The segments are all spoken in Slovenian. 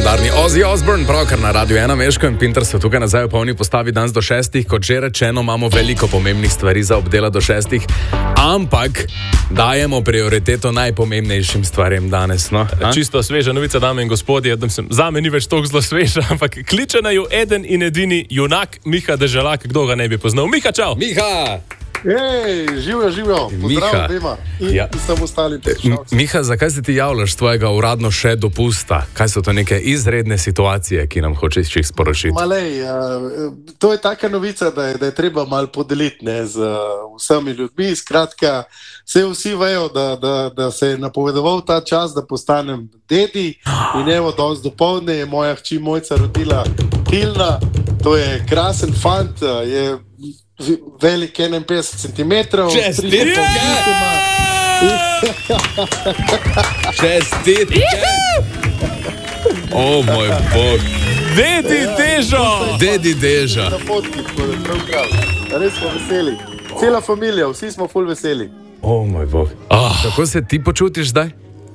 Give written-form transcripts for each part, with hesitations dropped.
Legendarni Ozzy Osbourne, pravkar na Radiu 1, Meško in Pinter so tukaj nazaj v polni postavi danes do 6. Kot že rečeno, imamo veliko pomembnih stvari za obdela do 6. Ampak dajemo prioriteto najpomembnejšim stvarem danes. No? Čisto sveža novica, dame in gospodje, za me ni več toliko zelo sveža, ampak kliče na ju eden in edini junak Miha Deželak, kdo ga ne bi poznal. Miha, čau! Miha! Živijo. Pozdrav dvema in vsem ostalim poslušalcem. Miha, zakaj se ti javljaš z tvojega uradno še dopusta? Kaj so to neke izredne situacije, ki nam hočeš jih sporočiti? To je taka novica, da je treba malo podeliti z vsemi ljudmi. Skratka, vsi vejo, da se je napovedoval ta čas, da postanem dedi in evo, danes dopoldne je moja hči Mojca rodila Tilna. To je krasen fant, je velik 51 cm. Čestitke! O moj bog! Dedi Deža! Res smo veseli. Cela familija, vsi smo ful veseli. O moj bog! Kako se ti počutiš zdaj?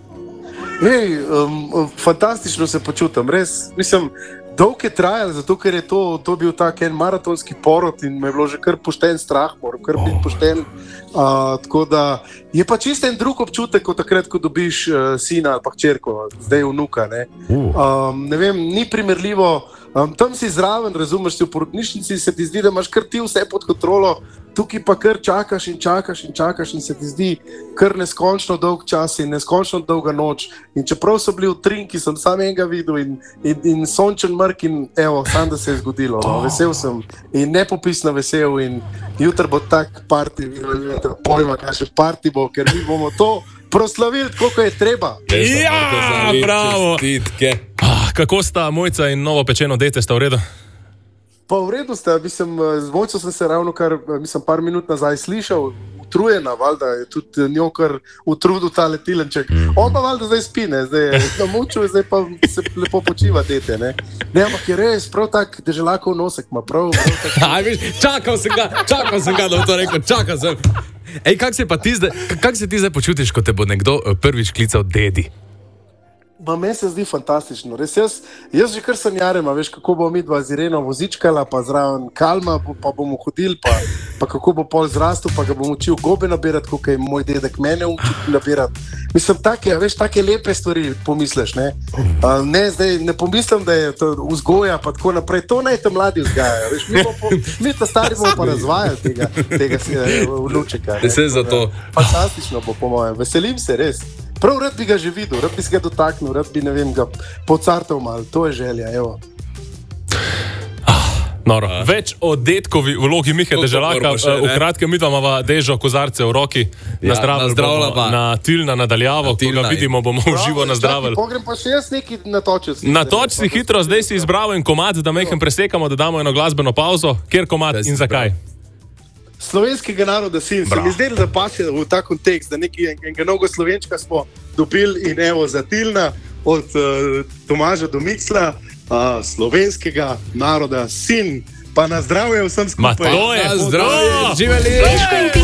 Fantastično se počutim, res, mislim, dolgo je trajalo, zato ker je to bil tak en maratonski porod in me je bilo že kar pošten strah, moram kar biti pošten. Tako da je pa čisto en drug občutek, kot takrat, ko dobiš sina ali pa hčerko, zdaj vnuka. Ne vem, ni primerljivo. Tam si zraven, razumeš, si v porodnišnici, se ti zdi, da imaš kar ti vse pod kontrolo, tukaj pa kar čakaš in se ti zdi kar neskončno dolg čas in neskončno dolga noč. In čeprav so bili utrinki, sem sam enega videl in sončen mrk in evo, sam da se je zgodilo. Vesel sem in nepopisno vesel in jutri bo tak party, pojma, kaj še party bo, ker mi bomo to proslavili, koliko je treba. Ja, bravo! Kako sta Mojca in novo pečeno dete, sta v redu? Pa v redu sta, z Mojco sem se ravno par minut nazaj slišal, utrujena, valjda je tudi njo kar utrudil ta Tilenček. On pa valjda zdaj spine, zdaj je namučil, zdaj pa se lepo počiva dete, ne. Ne, ampak je res, prav tak Deželakov nosek ima, prav tak. Čakal sem ga, da bo to rekel, čakal sem. Ej, kak se ti zdaj počutiš, ko te bo nekdo prvič klical dedi? Meni se zdi fantastično. Res, jaz že kar sanjarem, veš, kako bo mi dva z Ireno vozičkala, pa zraven Kalma, pa bomo hodili, pa kako bo pol zrastel, pa ga bom učil gobe nabirati, kako je moj dedek mene učil nabirati. Mislim, take lepe stvari pomisliš, ne? Zdaj ne pomislim, da je to vzgoja, pa tako naprej. To naj te mladi vzgajajo, veš, mi ta stari bomo pa razvajali tega vnučeka. Vse za to. Fantastično bo, po mojem. Veselim se, res. Prav rad bi ga že videl, rad bi se ga dotaknil, rad bi, ne vem, ga pocartal malo. To je želja, evo. Noro. Več o detkovi vlogi Mihe Deželaka. V kratkem mi imamo Dežo kozarce v roki. Nazdravljamo na Tilna nadaljavo. Ko ga vidimo, bomo uživo nazdravili. Pogrem pa še jaz nekaj natočil. Natoč si hitro, zdaj si izbral en komad, da mehen presekamo, da damo eno glasbeno pauzo. Kjer komad in zakaj? Slovenskega naroda sin. Se mi zdelo, da paše v ta kontekst, da enega novega slovenčka smo dobili in evo za Tilna od Tomaža do Miksla, slovenskega naroda sin. Pa na zdravje vsem skupaj. Ma to je! Na zdravje! Živeli!